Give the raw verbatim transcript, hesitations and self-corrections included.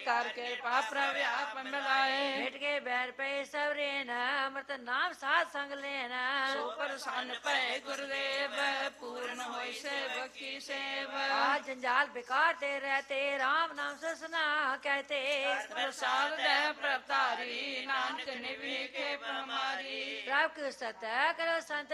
ਕਰ ਕਿਰਪਾ ਪ੍ਰਭਿਆਪ ਮਿਲਾਏ ਮਿਟ ਕੇ ਬੈਰ ਪਏ ਸਵਰੇ ਨ ਅਮਰਤ ਨਾਮ ਸਾਧ ਸੰਗ ਲੈਨ ਸੋ ਪ੍ਰਸੰਨ ਭਏ ਗੁਰਦੇਵ ਪੂਰਨ ਹੋਈ ਸੇਵਕ ਕੀ ਸੇਵ ਆ ਜੰਜਾਲ बेकार ते रहते राम नाम ससना कहते प्रसाद दे प्रतारी नानक निभि के प्रमारी प्रभ सत करो संत